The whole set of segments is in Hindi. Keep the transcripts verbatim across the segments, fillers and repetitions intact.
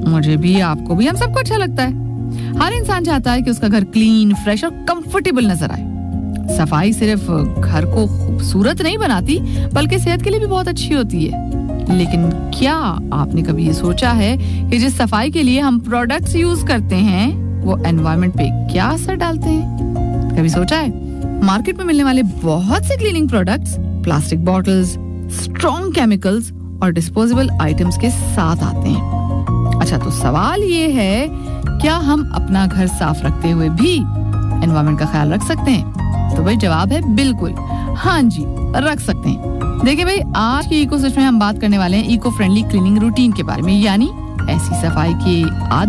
मुझे भी, आपको भी, हम सबको अच्छा लगता है। हर इंसान चाहता है कि उसका घर क्लीन, फ्रेश और कंफर्टेबल नजर आए। सफाई सिर्फ घर को खूबसूरत नहीं बनाती बल्कि सेहत के लिए भी बहुत अच्छी होती है। लेकिन क्या आपने कभी ये सोचा है कि जिस सफाई के लिए हम प्रोडक्ट्स यूज करते हैं वो एनवायरनमेंट पे क्या असर डालते हैं? कभी सोचा है? मार्केट में मिलने वाले बहुत से cleaning products plastic bottles, strong chemicals और डिस्पोजेबल आइटम्स के साथ आते हैं। अच्छा, तो सवाल ये है, क्या हम अपना घर साफ रखते हुए भी एनवायरनमेंट का ख्याल रख सकते हैं? तो भाई जवाब है बिल्कुल, हाँ जी, रख सकते हैं। देखिए भाई, आज की इको स्विच में हम बात करने वाले हैं इको फ्रेंडली क्लीनिंग रूटीन के बारे में, यानी ऐसी सफाई की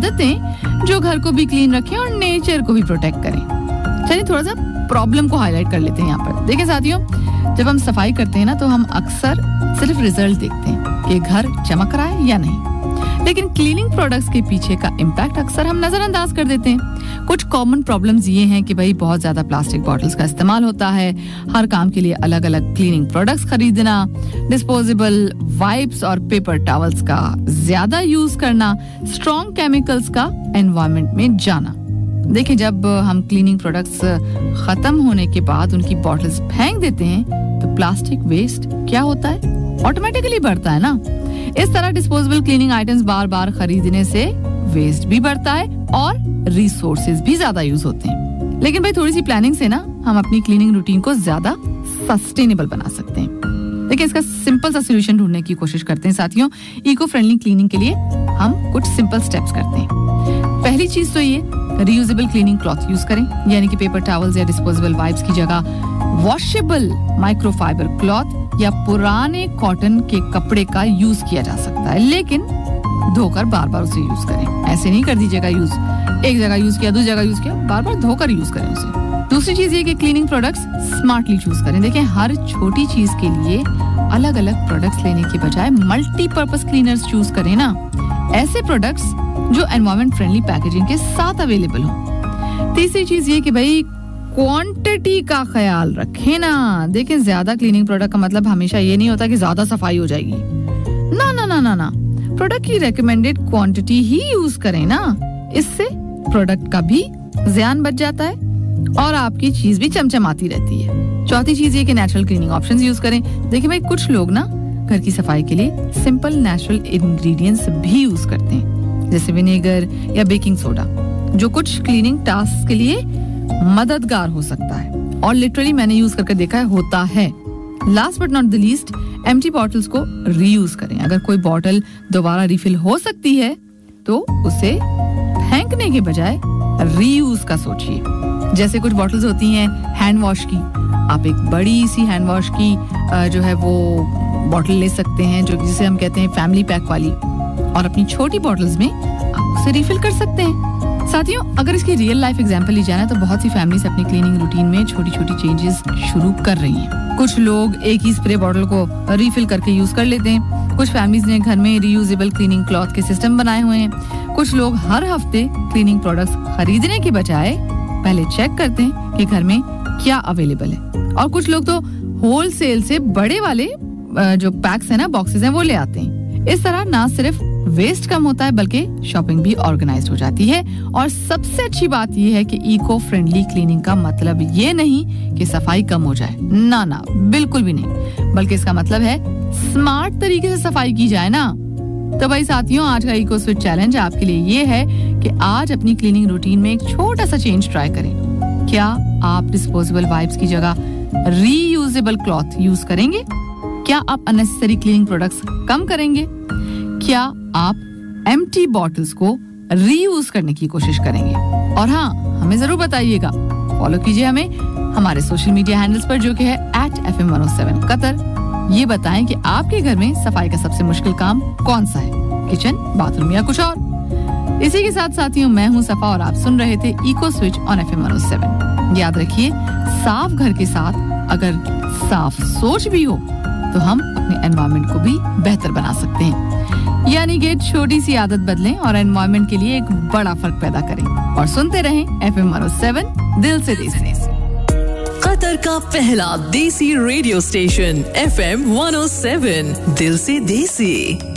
आदतें जो घर को भी क्लीन रखें और नेचर को भी प्रोटेक्ट करें। चलिए थोड़ा सा प्रॉब्लम को हाईलाइट कर लेते हैं यहाँ पर। देखिए साथियों, जब हम सफाई करते हैं ना तो हम अक्सर सिर्फ रिजल्ट देखते हैं कि घर चमक रहा है या नहीं, लेकिन क्लीनिंग प्रोडक्ट्स के पीछे का इम्पैक्ट अक्सर हम नजरअंदाज कर देते हैं। कुछ कॉमन प्रॉब्लम्स ये हैं कि भाई बहुत ज्यादा प्लास्टिक बॉटल्स का इस्तेमाल होता है, हर काम के लिए अलग अलग क्लीनिंग प्रोडक्ट्स खरीदना, डिस्पोजेबल वाइप्स और पेपर टॉवल्स का ज्यादा यूज करना, स्ट्रॉन्ग केमिकल्स का एनवायरनमेंट में जाना। देखिए, जब हम क्लीनिंग प्रोडक्ट्स खत्म होने के बाद उनकी बॉटल्स फेंक देते हैं तो प्लास्टिक वेस्ट क्या होता है? ऑटोमेटिकली बढ़ता है ना। इस तरह डिस्पोजेबल क्लीनिंग आइटम्स बार बार खरीदने से वेस्ट भी बढ़ता है और रिसोर्सेज भी ज्यादा यूज होते हैं। लेकिन भाई थोड़ी सी प्लानिंग से ना हम अपनी क्लीनिंग रूटीन को ज्यादा सस्टेनेबल बना सकते हैं। देखिए, इसका सिंपल सा सोल्यूशन ढूंढने की कोशिश करते हैं साथियों। इको फ्रेंडली क्लीनिंग के लिए हम कुछ सिंपल स्टेप्स करते हैं। पहली चीज तो ये, रीयूजेबल क्लीनिंग क्लॉथ यूज करें, यानी कि पेपर टॉवल्स या डिस्पोजेबल वाइप्स की जगह वॉशेबल माइक्रोफाइबर क्लॉथ या पुराने कॉटन के कपड़े का यूज किया जा सकता है, लेकिन धोकर बार बार उसे यूज करें। ऐसे नहीं कर दीजिएगा यूज, एक जगह यूज किया, दूसरी जगह यूज किया, बार बार धोकर यूज करें उसे। दूसरी चीज ये कि क्लीनिंग प्रोडक्ट्स स्मार्टली चूज करें। देखिए, हर छोटी चीज के लिए अलग अलग प्रोडक्ट्स लेने की बजाय मल्टीपर्पज क्लीनर्स चूज करें ना। ऐसे प्रोडक्ट्स जो एनवायरनमेंट फ्रेंडली पैकेजिंग के साथ अवेलेबल हो। तीसरी चीज ये कि भाई क्वांटिटी का ख्याल रखें ना। देखिए, ज्यादा क्लीनिंग प्रोडक्ट का मतलब हमेशा ये नहीं होता कि ज्यादा सफाई हो जाएगी। ना ना ना ना ना, प्रोडक्ट की रेकमेंडेड क्वांटिटी ही यूज करें ना। इससे प्रोडक्ट का भी ध्यान बच जाता है और आपकी चीज भी चमचमाती रहती है। चौथी चीज ये कि नेचुरल क्लीनिंग ऑप्शंस यूज करें। देखिए भाई, कुछ लोग ना घर की सफाई के लिए सिंपल नेचुरल इंग्रेडिएंट्स भी यूज करते हैं, जैसे विनेगर या बेकिंग सोडा, जो कुछ क्लीनिंग टास्क के लिए मददगार हो सकता है और लिटरली मैंने यूज करके देखा है, होता है। Last but not the least, empty bottles को रीयूज करें। अगर कोई बॉटल दोबारा रिफिल हो सकती है तो उसे फेंकने के बजाय रीयूज का सोचिए। जैसे कुछ बॉटल्स होती हैं हैंड वॉश की, आप एक बड़ी सी हैंड वॉश की जो है वो बॉटल ले सकते हैं, जो जिसे हम कहते हैं फैमिली पैक वाली, और अपनी छोटी बॉटल्स में आप उसे रिफिल कर सकते हैं। साथियों, अगर इसकी रियल लाइफ एग्जांपल ली जाए तो बहुत सी फैमिलीज अपनी क्लीनिंग रूटीन में छोटी छोटी चेंजेस शुरू कर रही हैं। कुछ लोग एक ही स्प्रे बॉटल को रिफिल करके यूज कर लेते हैं। कुछ फैमिलीज ने घर में रीयूजेबल क्लीनिंग क्लॉथ के सिस्टम बनाए हुए हैं। कुछ लोग हर हफ्ते क्लीनिंग प्रोडक्ट्स खरीदने के बजाय पहले चेक करते हैं कि घर में क्या अवेलेबल है, और कुछ लोग तो होलसेल से बड़े वाले जो पैक्स है ना, बॉक्सेस हैं, वो ले आते हैं। इस तरह ना सिर्फ वेस्ट कम होता है बल्कि शॉपिंग भी ऑर्गेनाइज्ड हो जाती है। और सबसे अच्छी बात यह है कि इको फ्रेंडली क्लीनिंग का मतलब ये नहीं कि सफाई कम हो जाए, ना ना, बिल्कुल भी नहीं, बल्कि इसका मतलब है स्मार्ट तरीके से सफाई की जाए ना। तो भाई साथियों, आज का इको स्विच चैलेंज आपके लिए ये है कि आज अपनी क्लीनिंग रूटीन में एक छोटा सा चेंज ट्राई करें। क्या आप डिस्पोजेबल वाइप्स की जगह रीयूजेबल क्लॉथ यूज करेंगे? क्या आप अननेसेसरी क्लीनिंग प्रोडक्ट्स कम करेंगे? क्या आप एम्प्टी बॉटल्स को रीयूज करने की कोशिश करेंगे? और हाँ, हमें जरूर बताइएगा। फॉलो कीजिए हमें हमारे सोशल मीडिया हैंडल्स पर, जो कि है eight F M one O seven Qatar. ये बताएं कि आपके घर में सफाई का सबसे मुश्किल काम कौन सा है, किचन, बाथरूम या कुछ और। इसी के साथ साथियों, मैं हूँ सफा और आप सुन रहे थे eco switch on F M one O seven. याद रखिए, साफ घर के साथ अगर साफ सोच भी हो तो हम अपने एनवायरनमेंट को भी बेहतर बना सकते हैं। यानी कि छोटी सी आदत बदलें और एनवायरनमेंट के लिए एक बड़ा फर्क पैदा करें। और सुनते रहें F M one O seven, दिल से देसी। कतर का पहला देसी radio station F M one O seven, दिल से देसी।